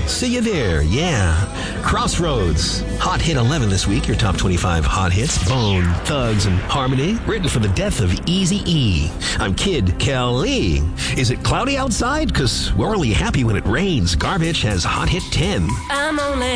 See you there, yeah. Crossroads. Hot Hit 11 this week, your top 25 hot hits. Bone, Thugs, and Harmony. Written for the death of Eazy-E. I'm Kid Kelly. Is it cloudy outside? Because we're only happy when it rains. Garbage has Hot Hit 10. I'm only